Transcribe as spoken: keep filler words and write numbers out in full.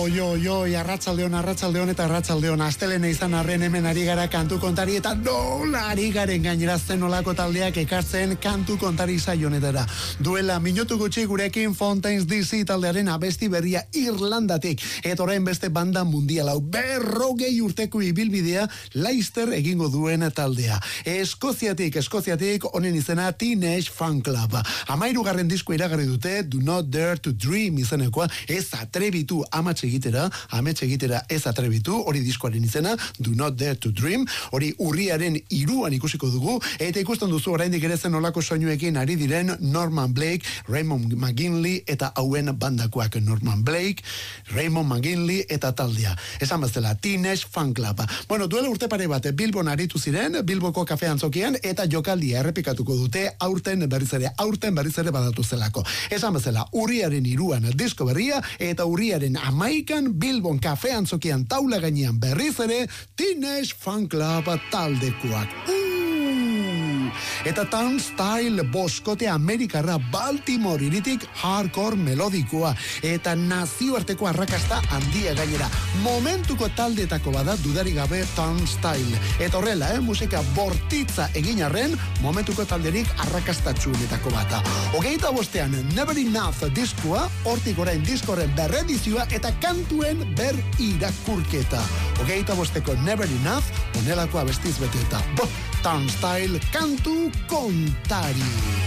Oi, oi, oi, arratsaldeon, arratsaldeon eta arratsaldeon astelena izan arren hemen ari gara kantu kontari eta nola ari garen gainera zen olako taldeak ekartzen kantu kontari saionetara. Duela minutu gutxi gurekin Fontaines D C taldearen abesti berria Irlandatik. Eta orain beste banda mundial hau berrogei urteko ibilbidea Leicester egingo duen taldea. Eskoziatik, Eskoziatik honen izena Teenage Fan Club. Hamahirugarren disko iragarri dute Do Not Dare to Dream izenekoa, ez atrebitu amats egitera, amets egitera ez atrebitu, hori diskoaren izena, Do Not Dare to Dream, hori urriaren iruan ikusiko dugu, eta ikusten duzu oraindik ere zen olako soinuekin ari diren Norman Blake, Raymond McGinley eta hauen bandakoak Norman Blake, Raymond McGinley eta taldea. Esan bezala, Teenage Fan Club. Bueno, duela urte pare bat, Bilbon aritu ziren, Bilboko kafe antzokian, eta jokaldia errepikatuko dute aurten berriz ere, aurten berriz ere badatu zelako. Esan bezala, urriaren iruan disko berria, eta urriaren amaikan Bilbon kafe antzokian taula gainean berriz ere Teenage Fan Club taldekoak. Uh! Eta Town Style boskote Amerikarra Baltimore iritik hardcore melodikoa eta nazioarteko arrakasta handia gainera. Momentuko taldetako bada dudari gabe Town Style. Eta horrela, eh, musika bortitza egin arren, momentuko talderik arrakastatxuenetako bata. Hogeita bostean Never Enough diskoa, hortik orain diskoren berredizioa eta kantuen ber irakurketa. Hogeita bosteko Never Enough, onelakoa bestiz beteta. Bo, Town Style kantu kontari.